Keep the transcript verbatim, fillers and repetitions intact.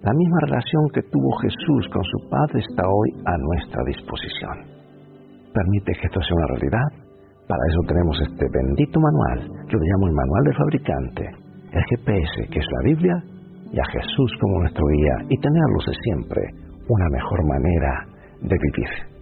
La misma relación que tuvo Jesús con su Padre está hoy a nuestra disposición. Permite que esto sea una realidad. Para eso tenemos este bendito manual, yo lo llamo el manual del fabricante, el G P S, que es la Biblia, y a Jesús como nuestro guía, y tenerlos es siempre una mejor manera de vivir.